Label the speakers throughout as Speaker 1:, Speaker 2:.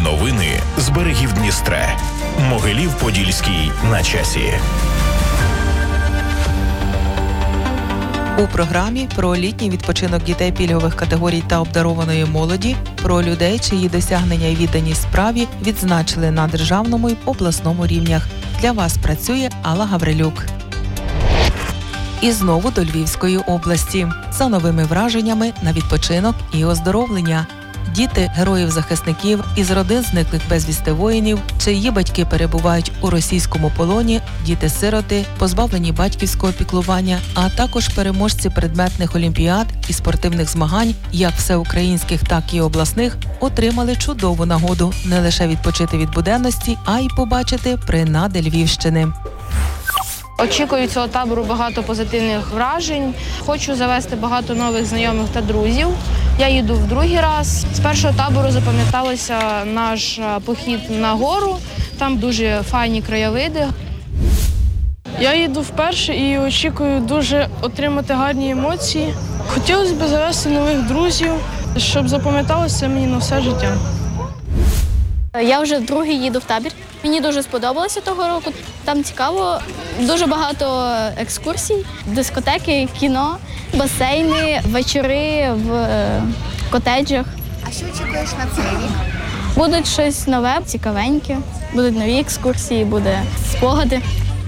Speaker 1: Актуальні новини з берегів Дністра. Могилів-Подільський на часі.
Speaker 2: У програмі про літній відпочинок дітей пільгових категорій та обдарованої молоді, про людей, чиї досягнення і відданість справі відзначили на державному і обласному рівнях. Для вас працює Алла Гаврилюк. І знову до Львівської області. За новими враженнями на відпочинок і оздоровлення. Діти героїв-захисників із родин зниклих безвісти воїнів, чиї батьки перебувають у російському полоні, діти-сироти, позбавлені батьківського піклування, а також переможці предметних олімпіад і спортивних змагань, як всеукраїнських, так і обласних, отримали чудову нагоду не лише відпочити від буденності, а й побачити принади Львівщини.
Speaker 3: Очікую цього табору багато позитивних вражень. Хочу завести багато нових знайомих та друзів. Я їду в другий раз. З першого табору запам'яталося наш похід на гору. Там дуже файні краєвиди.
Speaker 4: Я їду вперше і очікую дуже отримати гарні емоції. Хотілося б завести нових друзів, щоб запам'яталося мені на все життя.
Speaker 5: Я вже другий їду в табір. Мені дуже сподобалося того року. Там цікаво, дуже багато екскурсій, дискотеки, кіно, басейни, вечори в котеджах.
Speaker 6: А що очікуєш на цей рік?
Speaker 5: Буде щось нове, цікавеньке, будуть нові екскурсії, буде спогади.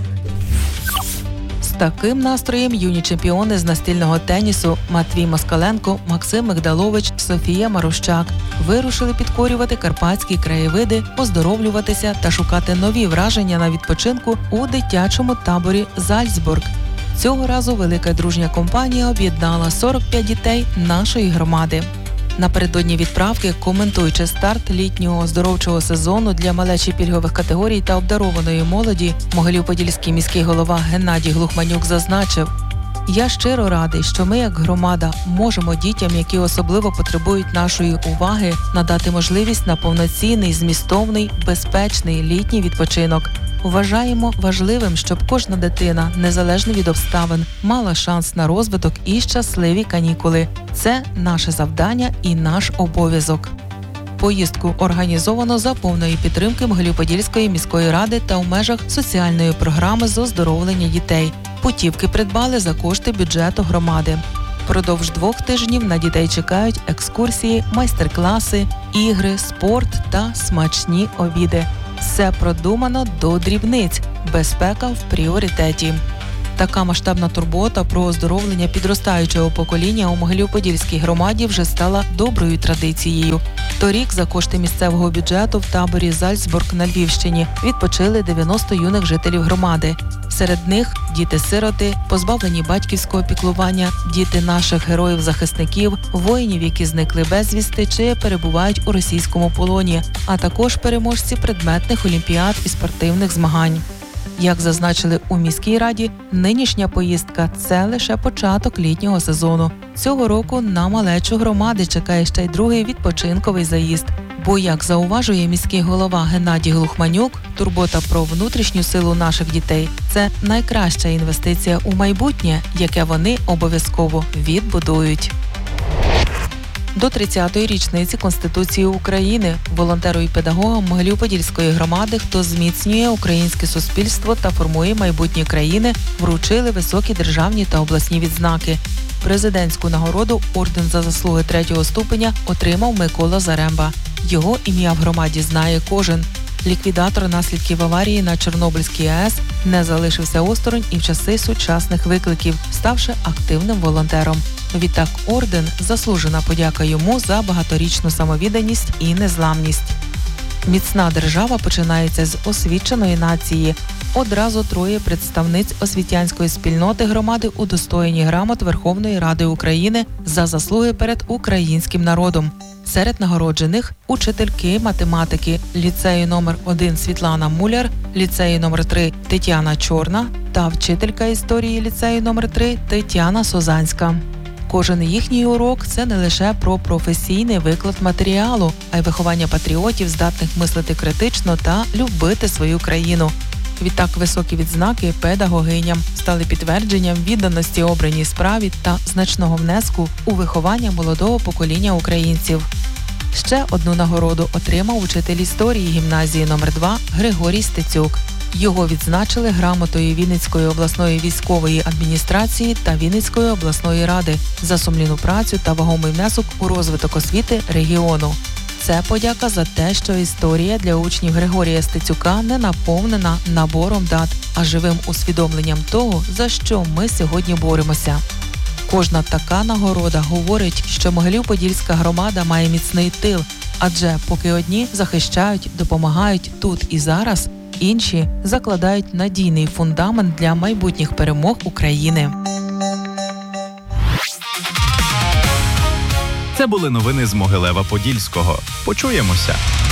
Speaker 2: З таким настроєм юні чемпіони з настільного тенісу Матвій Москаленко, Максим Мигдалович, Софія Марущак вирушили підкорювати карпатські краєвиди, оздоровлюватися та шукати нові враження на відпочинку у дитячому таборі «Зальцбург». Цього разу велика дружня компанія об'єднала 45 дітей нашої громади. Напередодні відправки, коментуючи старт літнього оздоровчого сезону для малечі пільгових категорій та обдарованої молоді, Могилів-Подільський міський голова Геннадій Глухманюк зазначив: «Я щиро радий, що ми, як громада, можемо дітям, які особливо потребують нашої уваги, надати можливість на повноцінний, змістовний, безпечний літній відпочинок. Вважаємо важливим, щоб кожна дитина, незалежно від обставин, мала шанс на розвиток і щасливі канікули. Це наше завдання і наш обов'язок». Поїздку організовано за повної підтримки Могилів-Подільської міської ради та у межах соціальної програми з оздоровлення дітей. Путівки придбали за кошти бюджету громади. Впродовж 2 тижнів на дітей чекають екскурсії, майстер-класи, ігри, спорт та смачні обіди. Все продумано до дрібниць. Безпека в пріоритеті. Така масштабна турбота про оздоровлення підростаючого покоління у Могилів-Подільській громаді вже стала доброю традицією. Торік за кошти місцевого бюджету в таборі «Зальцбург» на Львівщині відпочили 90 юних жителів громади. Серед них діти-сироти, позбавлені батьківського піклування, діти наших героїв-захисників, воїнів, які зникли безвісти чи перебувають у російському полоні, а також переможці предметних олімпіад і спортивних змагань. Як зазначили у міській раді, нинішня поїздка – це лише початок літнього сезону. Цього року на малечу громади чекає ще й другий відпочинковий заїзд. Бо, як зауважує міський голова Геннадій Глухманюк, турбота про внутрішню силу наших дітей – це найкраща інвестиція у майбутнє, яке вони обов'язково відбудують. До 30-ї річниці Конституції України волонтеру і педагогам Могилів-Подільської громади, хто зміцнює українське суспільство та формує майбутнє країни, вручили високі державні та обласні відзнаки. Президентську нагороду «Орден за заслуги 3-го ступеня» отримав Микола Заремба. Його ім'я в громаді знає кожен. Ліквідатор наслідків аварії на Чорнобильській АЕС не залишився осторонь і в часи сучасних викликів, ставши активним волонтером. Відтак орден – заслужена подяка йому за багаторічну самовідданість і незламність. Міцна держава починається з освіченої нації. Одразу 3 представниць освітянської спільноти громади удостоєні грамот Верховної Ради України за заслуги перед українським народом. Серед нагороджених – учительки математики ліцею номер 1 Світлана Муляр, ліцею номер 3 Тетяна Чорна та вчителька історії ліцею номер 3 Тетяна Созанська. Кожен їхній урок – це не лише про професійний виклад матеріалу, а й виховання патріотів, здатних мислити критично та любити свою країну. Відтак високі відзнаки педагогиням стали підтвердженням відданості обраній справі та значного внеску у виховання молодого покоління українців. Ще одну нагороду отримав учитель історії гімназії номер 2 Григорій Стецюк. Його відзначили грамотою Вінницької обласної військової адміністрації та Вінницької обласної ради за сумлінну працю та вагомий внесок у розвиток освіти регіону. Це подяка за те, що історія для учнів Григорія Стецюка не наповнена набором дат, а живим усвідомленням того, за що ми сьогодні боремося. Кожна така нагорода говорить, що Могилів-Подільська громада має міцний тил, адже поки одні захищають, допомагають тут і зараз, інші закладають надійний фундамент для майбутніх перемог України.
Speaker 7: Це були новини з Могилева-Подільського. Почуємося!